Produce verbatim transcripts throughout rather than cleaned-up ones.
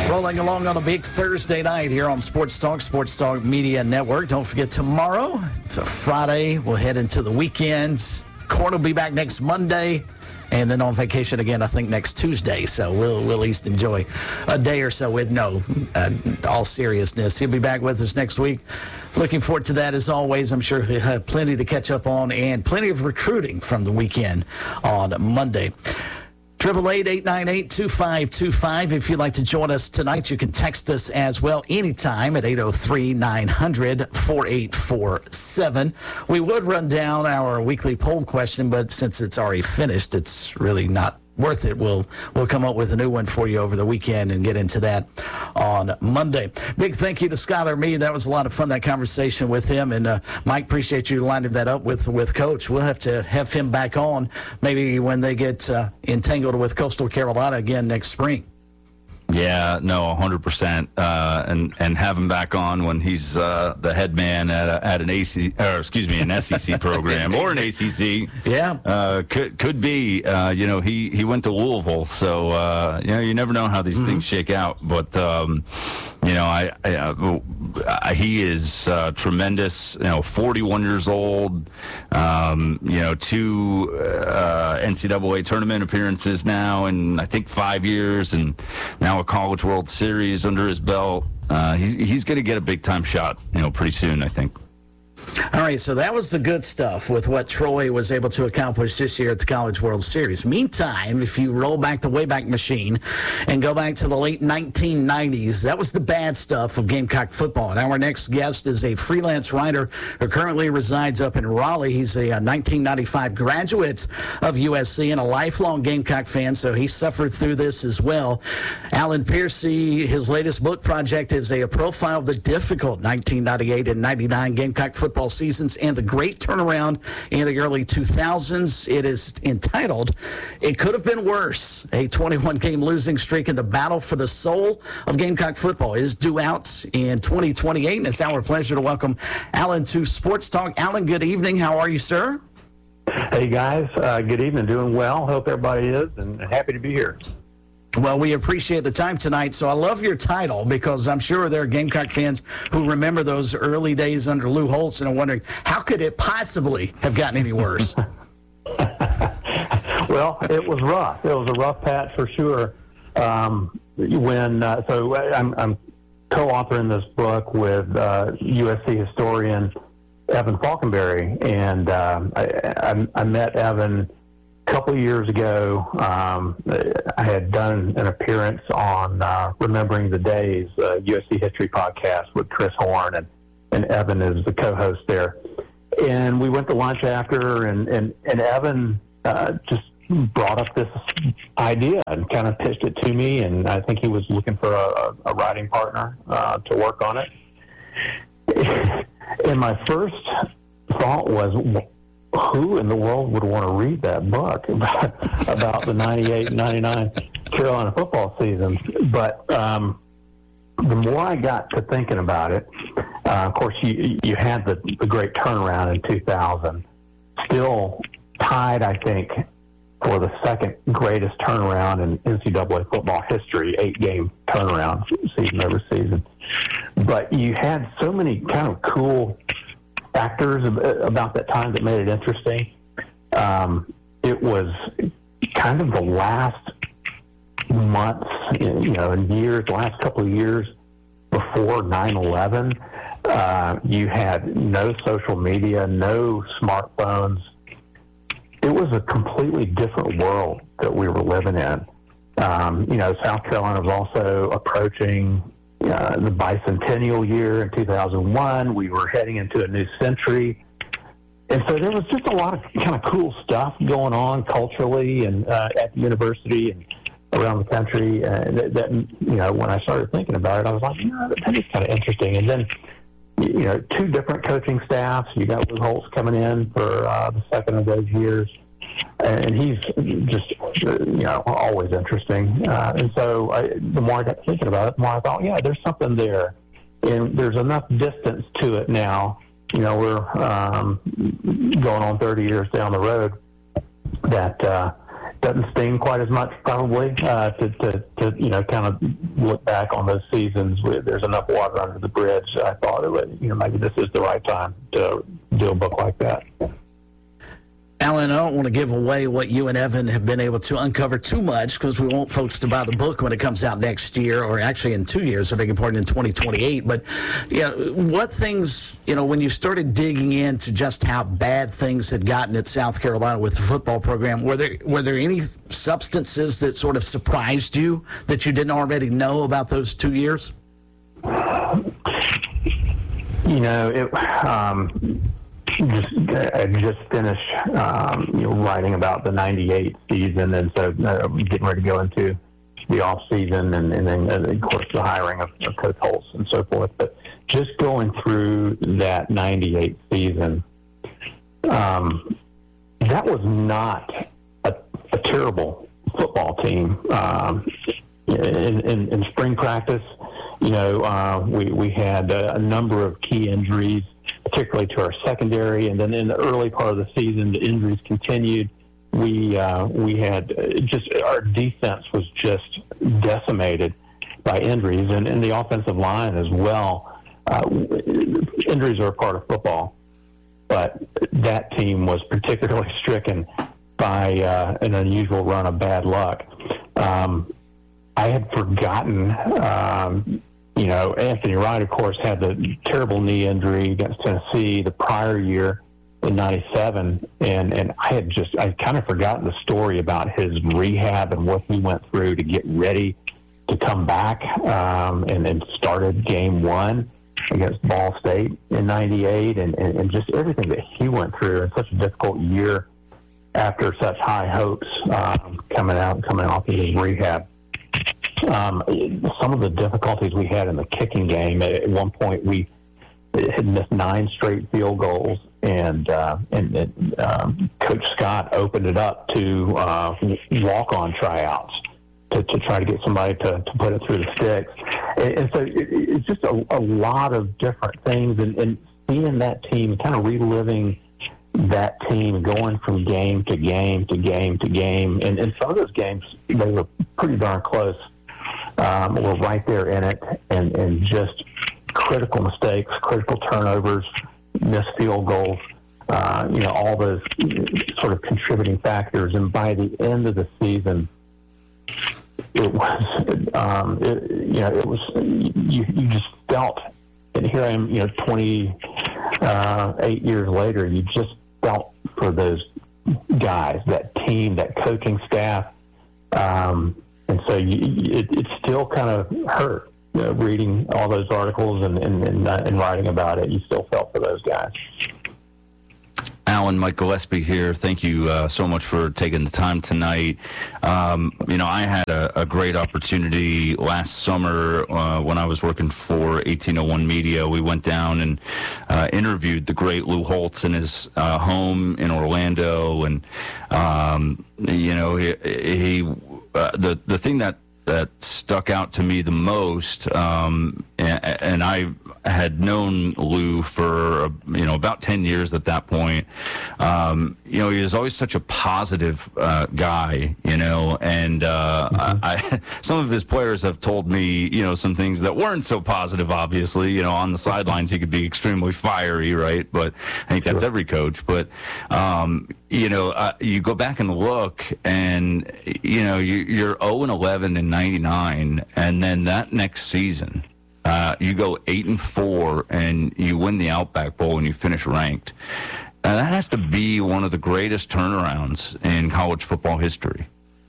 Rolling along on a big Thursday night here on Sports Talk, Sports Talk Media Network. Don't forget tomorrow, it's a Friday. We'll head into the weekend. Court will be back next Monday, and then on vacation again, I think, next Tuesday. So we'll, we'll at least enjoy a day or so with no, uh, all seriousness. He'll be back with us next week. Looking forward to that as always. I'm sure he'll have plenty to catch up on and plenty of recruiting from the weekend on Monday. Triple eight eight nine eight two five two five. If you'd like to join us tonight, you can text us as well anytime at eight oh three nine hundred four eight four seven. We would run down our weekly poll question, but since it's already finished, it's really not worth it. We'll we'll come up with a new one for you over the weekend and get into that on Monday. Big thank you to Skylar Meade. That was a lot of fun, that conversation with him. And uh, Mike, appreciate you lining that up with, with Coach. We'll have to have him back on maybe when they get uh, entangled with Coastal Carolina again next spring. Yeah, no, one hundred percent. Uh, and, and have him back on when he's uh, the head man at, a, at an A C, or excuse me, an S E C program or an A C C. Yeah. Uh, could could be. Uh, you know, he, he went to Louisville, so, uh, you know, you never know how these mm-hmm. things shake out. But, um, you know, I, I, uh, he is uh, tremendous, you know, forty-one years old, um, you know, two uh, N C double A tournament appearances now in, I think, five years, and now a College World Series under his belt. Uh, he's he's going to get a big-time shot, you know, pretty soon, I think. All right, so that was the good stuff with what Troy was able to accomplish this year at the College World Series. Meantime, if you roll back the Wayback Machine and go back to the late nineteen nineties, that was the bad stuff of Gamecock football. And our next guest is a freelance writer who currently resides up in Raleigh. He's a, a nineteen ninety-five graduate of U S C and a lifelong Gamecock fan, so he suffered through this as well. Alan Piercy, his latest book project is a profile of the difficult nineteen ninety-eight and ninety-nine Gamecock football football seasons and the great turnaround in the early two thousands. It is entitled, It Could Have Been Worse, a twenty-one game losing streak in the battle for the soul of Gamecock football is due out in twenty twenty-eight, and it's our pleasure to welcome Alan to Sports Talk. Alan, good evening. How are you, sir? Hey, guys. Uh, good evening. Doing well. Hope everybody is, and happy to be here. Well, we appreciate the time tonight. So I love your title because I'm sure there are Gamecock fans who remember those early days under Lou Holtz and are wondering, how could it possibly have gotten any worse? Well, it was rough. It was a rough patch for sure. Um, when uh, So I'm, I'm co-authoring this book with uh, U S C historian Evan Falkenberry, and um, I, I, I met Evan a couple of years ago. um, I had done an appearance on uh, Remembering the Days, uh, U S C History podcast with Chris Horn, and, and Evan is the co-host there. And we went to lunch after, and, and, and Evan uh, just brought up this idea and kind of pitched it to me, and I think he was looking for a, a writing partner uh, to work on it. And my first thought was, who in the world would want to read that book about, about the ninety-eight ninety-nine Carolina football season? But um, the more I got to thinking about it, uh, of course, you, you had the, the great turnaround in two thousand, still tied, I think, for the second greatest turnaround in N C double A football history, eight-game turnaround season over season. But you had so many kind of cool factors about that time that made it interesting. Um, it was kind of the last months, you know, and years, the last couple of years before nine eleven. Uh, you had no social media, no smartphones. It was a completely different world that we were living in. Um, you know, South Carolina was also approaching Uh, the bicentennial year in two thousand one. We were heading into a new century. And so there was just a lot of kind of cool stuff going on culturally and uh, at the university and around the country. Uh, that, that, you know, when I started thinking about it, I was like, you know, that is kind of interesting. And then, you know, two different coaching staffs. You got Lou Holtz coming in for uh, the second of those years. And he's just, you know, always interesting. Uh, and so I, the more I got thinking about it, the more I thought, yeah, there's something there. And there's enough distance to it now. You know, we're um, going on thirty years down the road that uh, doesn't sting quite as much probably uh, to, to, to, you know, kind of look back on those seasons where there's enough water under the bridge. I thought, it would, you know, maybe this is the right time to do a book like that. Alan, I don't want to give away what you and Evan have been able to uncover too much because we want folks to buy the book when it comes out next year, or actually in two years, I beg your pardon, in twenty twenty-eight. But, yeah, what things, you know, when you started digging into just how bad things had gotten at South Carolina with the football program, were there were there any substances that sort of surprised you that you didn't already know about those two years? You know, it... Um, Just, I just finished, um, you know, writing about the ninety-eight season, and so uh, getting ready to go into the off season, and, and then uh, of course the hiring of, of Coach Holtz and so forth. But just going through that ninety-eight season, um, that was not a, a terrible football team. Um, in, in, in spring practice, you know, uh, we we had a, a number of key injuries, particularly to our secondary, and then in the early part of the season, the injuries continued. We uh, we had just our defense was just decimated by injuries, and, and the offensive line as well. Uh, injuries are a part of football, but that team was particularly stricken by uh, an unusual run of bad luck. Um, I had forgotten. Um, You know, Anthony Wright, of course, had the terrible knee injury against Tennessee the prior year in ninety-seven, and, and I had just, I kind of forgotten the story about his rehab and what he went through to get ready to come back, um, and, and started game one against Ball State in ninety-eight, and, and, and just everything that he went through in such a difficult year after such high hopes, um, coming out, coming off of his rehab. Um, some of the difficulties we had in the kicking game. At one point, we had missed nine straight field goals, and uh, and, and um, Coach Scott opened it up to uh, walk-on tryouts to, to try to get somebody to, to put it through the sticks. And, and so it, it's just a, a lot of different things, and, and seeing that team, kind of reliving that team, going from game to game to game to game, and, and some of those games, they were pretty darn close. Um, we're right there in it, and, and just critical mistakes, critical turnovers, missed field goals, uh, you know, all those sort of contributing factors. And by the end of the season, it was, um, it, you know, it was, you, you just felt, and here I am, you know, twenty-eight years later, you just felt for those guys, that team, that coaching staff. Um, And so you, it, it still kind of hurt, you know, reading all those articles and, and, and, uh, and writing about it. You still felt for those guys. Alan, Mike Gillespie here. Thank you uh, so much for taking the time tonight. Um, you know, I had a, a great opportunity last summer uh, when I was working for eighteen oh one Media. We went down and uh, interviewed the great Lou Holtz in his uh, home in Orlando. And, um, you know, he... he Uh, the the thing that, that stuck out to me the most, um, and, and I had known Lou for, you know, about ten years at that point. Um, you know, he was always such a positive uh, guy, you know, and uh, mm-hmm. I, I, some of his players have told me, you know, some things that weren't so positive, obviously. You know, on the sidelines, he could be extremely fiery, right? But I think that's sure. every coach. But, um, you know, uh, you go back and look, and, you know, you, you're oh and eleven in ninety-nine, and then that next season, uh, you go eight and four, and you win the Outback Bowl, and you finish ranked. Uh, that has to be one of the greatest turnarounds in college football history.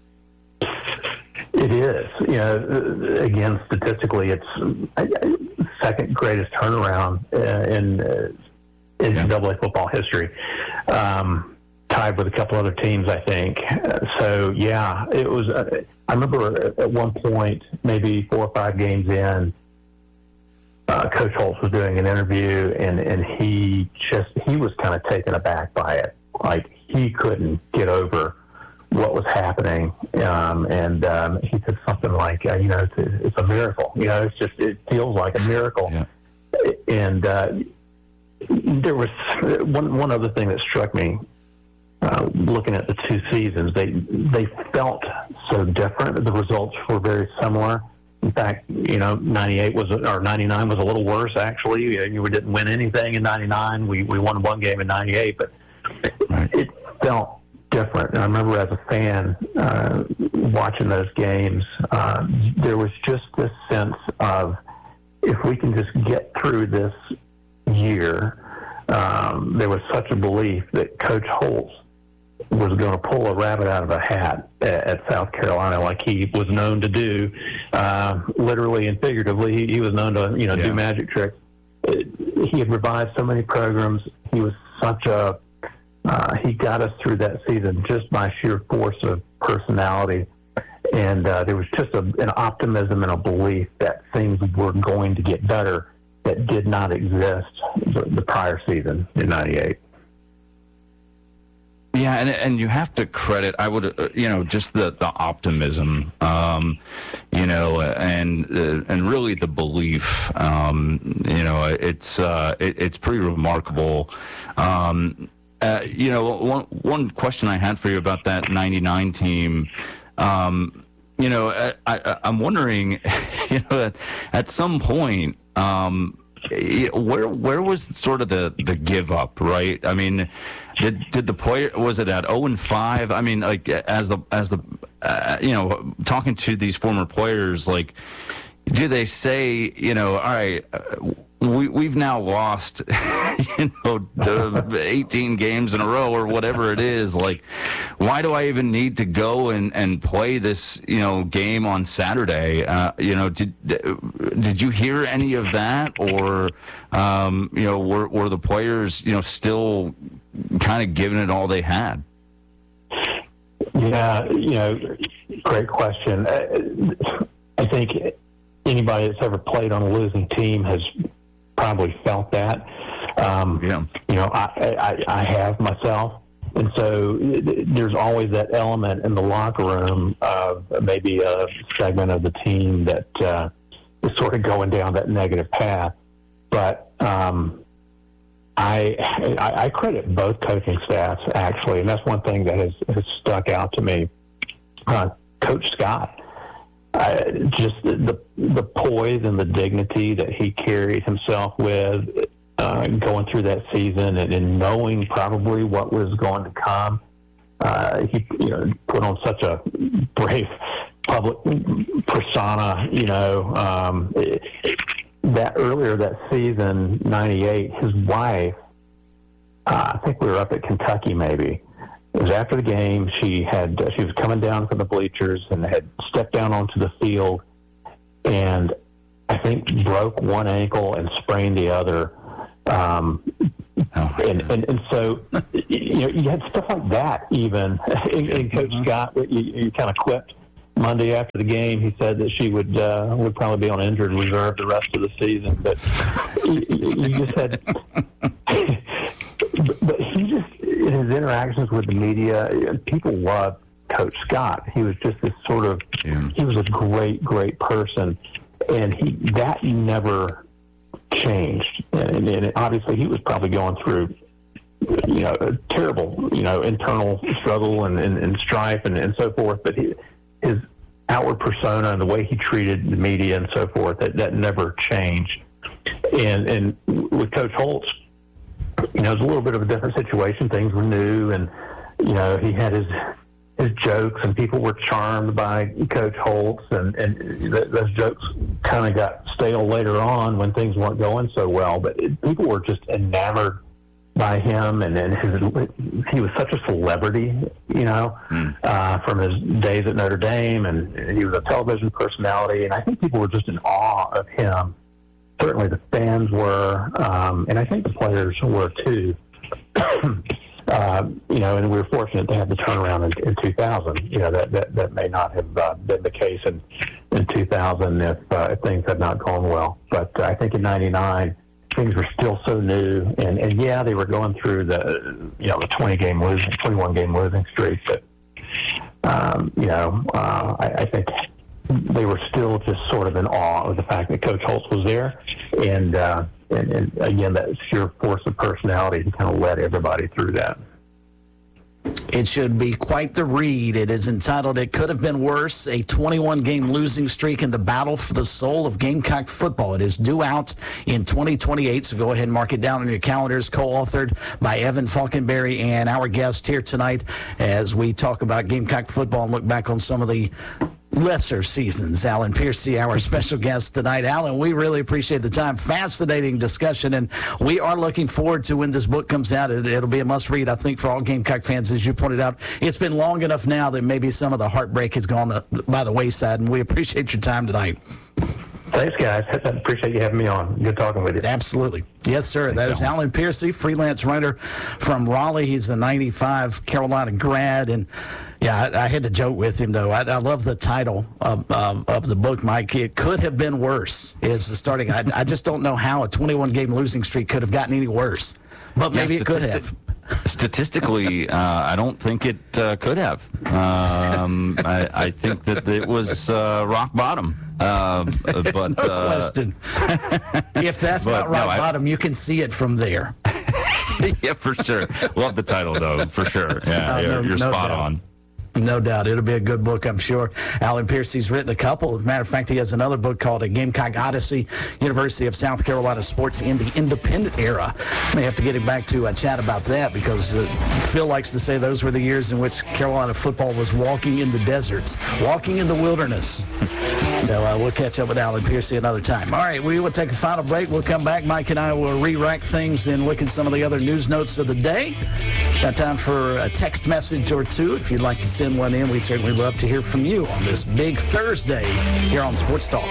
It is. You know, again, statistically, it's second greatest turnaround uh, in uh, in yeah. N C double A football history. Um, tied with a couple other teams, I think. Uh, so, yeah, it was. Uh, I remember at one point, maybe four or five games in, uh, Coach Holtz was doing an interview, and, and he just he was kind of taken aback by it. Like, he couldn't get over what was happening, um, and um, he said something like, uh, you know, it's, it's a miracle. You know, it's just it feels like a miracle. Yeah. And uh, there was one one other thing that struck me. uh, looking at the two seasons, they they felt so different. The results were very similar. In fact, you know, ninety-eight was or ninety-nine was a little worse actually. We didn't win anything in ninety-nine. We we won one game in ninety-eight, but right. It felt different. And I remember as a fan uh, watching those games, uh, there was just this sense of, if we can just get through this year, um, there was such a belief that Coach Holtz was going to pull a rabbit out of a hat at, at South Carolina, like he was known to do, uh, literally and figuratively. He, he was known to, you know, yeah. do magic tricks. It, he had revived so many programs. He was such a uh, he got us through that season just by sheer force of personality. And uh, there was just a, an optimism and a belief that things were going to get better that did not exist the, the prior season in ninety-eight. Yeah, and and you have to credit, I would, uh, you know, just the, the optimism, um, you know, and uh, and really the belief, um, you know, it's uh, it, it's pretty remarkable. Um, uh, you know, one one question I had for you about that ninety-nine team. Um, you know, I, I, I'm wondering, you know, at, at some point, um, where where was sort of the, the give up, right? I mean, did did the player, was it at oh and five? I mean, like as the as the uh, you know, talking to these former players, like, do they say, you know, all right, uh, we we've now lost, you know, the eighteen games in a row or whatever it is. Like, why do I even need to go and, and play this, you know, game on Saturday? Uh, you know, did did you hear any of that, or um, you know, were were the players, you know, still kind of giving it all they had? Yeah, you know, great question. I think anybody that's ever played on a losing team has probably felt that. Um, yeah. You know, I, I, I have myself. And so there's always that element in the locker room of maybe a segment of the team that uh, is sort of going down that negative path. But um, I, I, I credit both coaching staffs, actually, and that's one thing that has, has stuck out to me. Uh, Coach Scott, Uh, just the the poise and the dignity that he carried himself with uh, going through that season, and, and knowing probably what was going to come. Uh, he you know, put on such a brave public persona. You know, um, it, that earlier that season, ninety-eight, his wife, uh, I think we were up at Kentucky maybe. It was after the game. She had uh, she was coming down from the bleachers and had stepped down onto the field, and I think broke one ankle and sprained the other. Um, oh, and, and and so you know, you had stuff like that. Even and, and Coach mm-hmm. Scott, you, you kind of quipped Monday after the game. He said that she would uh, would probably be on injured reserve the rest of the season. But you, you just had. But he just, in his interactions with the media, people loved Coach Scott. He was just this sort of, yeah. he was a great, great person. And he that never changed. And, and obviously he was probably going through, you know, a terrible, you know, internal struggle and, and, and strife and, and so forth. But he, his outward persona and the way he treated the media and so forth, that, that never changed. And, and with Coach Holtz, you know, it was a little bit of a different situation. Things were new, and, you know, he had his his jokes, and people were charmed by Coach Holtz, and, and th- those jokes kind of got stale later on when things weren't going so well. But it, people were just enamored by him, and, and his, he was such a celebrity, you know, mm. uh, from his days at Notre Dame, and he was a television personality, and I think people were just in awe of him. Certainly the fans were, um, and I think the players were too. uh, you know, and we were fortunate to have the turnaround in, in two thousand. You know, that, that, that may not have uh, been the case in, in two thousand if, uh, if things had not gone well. But uh, I think in ninety-nine, things were still so new. And, and yeah, they were going through the, you know, the twenty-game losing, twenty-one-game losing streak. But, um, you know, uh, I, I think they were still just sort of in awe of the fact that Coach Holtz was there. And, uh, and, and again, that sheer force of personality, he kind of led everybody through that. It should be quite the read. It is entitled, It Could Have Been Worse, a twenty-one game losing streak in the battle for the soul of Gamecock football. It is due out in twenty twenty-eight, so go ahead and mark it down on your calendars. Co-authored by Evan Falkenberry and our guest here tonight as we talk about Gamecock football and look back on some of the lesser seasons. Alan Piercy, our special guest tonight. Alan, we really appreciate the time. Fascinating discussion, and we are looking forward to when this book comes out. It, it'll be a must-read, I think, for all Gamecock fans, as you pointed out. It's been long enough now that maybe some of the heartbreak has gone by the wayside, and we appreciate your time tonight. Thanks, guys. I appreciate you having me on. Good talking with you. Absolutely. Yes, sir. That is Alan Piercy, freelance writer from Raleigh. He's a ninety-five Carolina grad. And, yeah, I, I had to joke with him, though. I, I love the title of, of, of the book, Mike. It Could Have Been Worse is the starting. I, I just don't know how a twenty-one game losing streak could have gotten any worse. But maybe yeah, it could have. Statistically, uh, I don't think it uh, could have. Um, I, I think that it was uh, rock bottom. Uh, but no uh, question. If that's but, not rock no, I, bottom, you can see it from there. Yeah, for sure. Love the title, though, for sure. Yeah, uh, you're, no, you're no spot doubt. on. No doubt. It'll be a good book, I'm sure. Alan Piercy's written a couple. As a matter of fact, he has another book called A Gamecock Odyssey, University of South Carolina Sports in the Independent Era. May have to get him back to uh, chat about that because uh, Phil likes to say those were the years in which Carolina football was walking in the deserts, walking in the wilderness. So uh, we'll catch up with Alan Piercy another time. All right, we will take a final break. We'll come back. Mike and I will re-rack things and look at some of the other news notes of the day. Got time for a text message or two. If you'd like to send one in, we'd certainly love to hear from you on this big Thursday here on Sports Talk.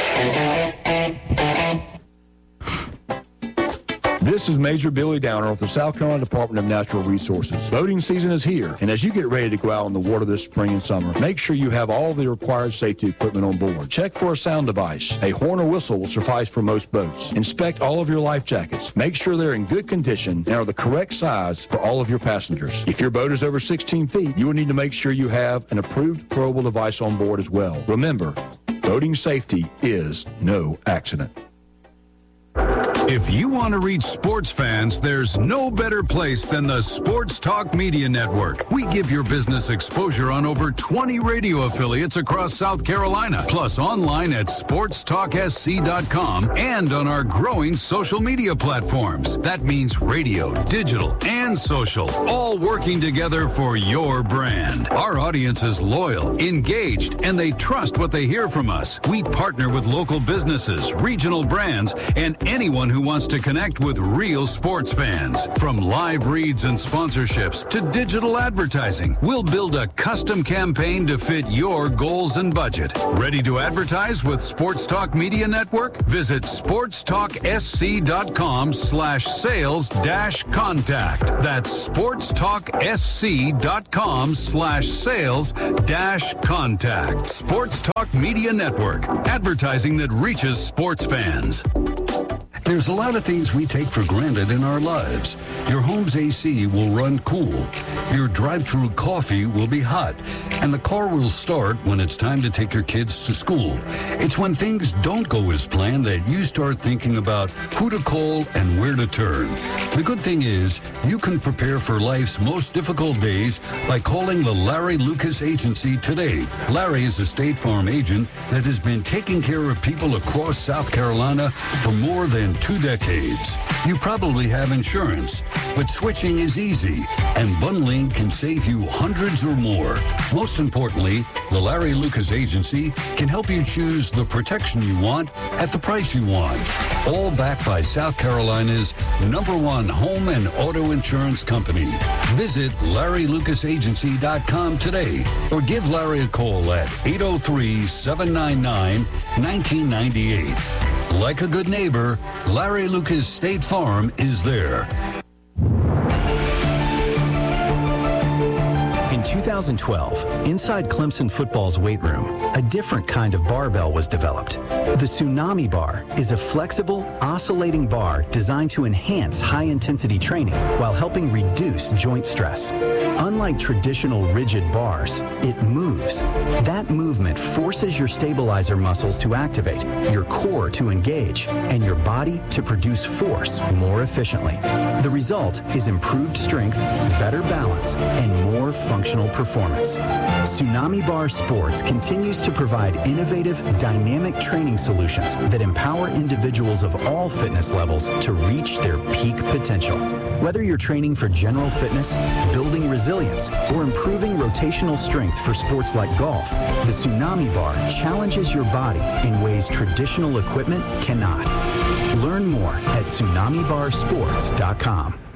This is Major Billy Downer with the South Carolina Department of Natural Resources. Boating season is here, and as you get ready to go out on the water this spring and summer, make sure you have all the required safety equipment on board. Check for a sound device. A horn or whistle will suffice for most boats. Inspect all of your life jackets. Make sure they're in good condition and are the correct size for all of your passengers. If your boat is over sixteen feet, you will need to make sure you have an approved throwable device on board as well. Remember, boating safety is no accident. If you want to reach sports fans, there's no better place than the Sports Talk Media Network. We give your business exposure on over twenty radio affiliates across South Carolina, plus online at sports talk s c dot com and on our growing social media platforms. That means radio, digital, and social, all working together for your brand. Our audience is loyal, engaged, and they trust what they hear from us. We partner with local businesses, regional brands, and anyone who wants to connect with real sports fans. From live reads and sponsorships to digital advertising, we'll build a custom campaign to fit your goals and budget. Ready to advertise with Sports Talk Media Network? Visit sports talk s c dot com slash sales dash contact. That's sports talk s c dot com slash sales dash contact. Sports Talk Media Network, advertising that reaches sports fans. There's a lot of things we take for granted in our lives. Your home's A C will run cool. Your drive-through coffee will be hot. And the car will start when it's time to take your kids to school. It's when things don't go as planned that you start thinking about who to call and where to turn. The good thing is, you can prepare for life's most difficult days by calling the Larry Lucas Agency today. Larry is a State Farm agent that has been taking care of people across South Carolina for more than two decades. You probably have insurance, but switching is easy, and bundling can save you hundreds or more. Most importantly, the Larry Lucas Agency can help you choose the protection you want at the price you want. All backed by South Carolina's number one home and auto insurance company. Visit larry lucas agency dot com today or give Larry a call at eight oh three, seven nine nine, one nine nine eight. Like a good neighbor, Larry Lucas State Farm is there. In two thousand twelve, inside Clemson football's weight room, a different kind of barbell was developed. The Tsunami Bar is a flexible, oscillating bar designed to enhance high-intensity training while helping reduce joint stress. Unlike traditional rigid bars, it moves. That movement forces your stabilizer muscles to activate, your core to engage, and your body to produce force more efficiently. The result is improved strength, better balance, and more functional performance. Tsunami Bar Sports continues to provide innovative, dynamic training solutions that empower individuals of all fitness levels to reach their peak potential. Whether you're training for general fitness, building resilience, or improving rotational strength for sports like golf, the Tsunami Bar challenges your body in ways traditional equipment cannot. Learn more at tsunami bar sports dot com.